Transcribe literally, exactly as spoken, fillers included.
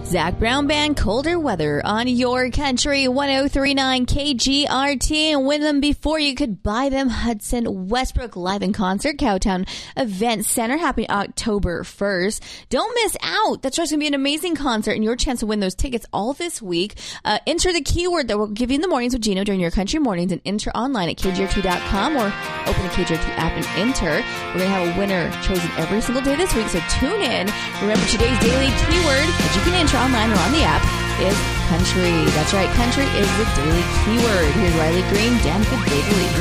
Zac Brown Band, Colder Weather on your country, one oh three point nine K G R T. And win them before you could buy them. Hudson Westbrook live in concert, Cowtown Event Center, happening October first. Don't miss out. That's just going to be an amazing concert and your chance to win those tickets all this week. Uh, enter the keyword that we'll give you in the mornings with Gino during your country mornings and enter online at K G R T dot com or open the K G R T app and enter. We're going to have a winner chosen every single day this week, so tune in. Remember, today's daily keyword that you can enter online or on the app is country. That's right, country is the daily keyword. Here's Riley Green, Dan for Daily.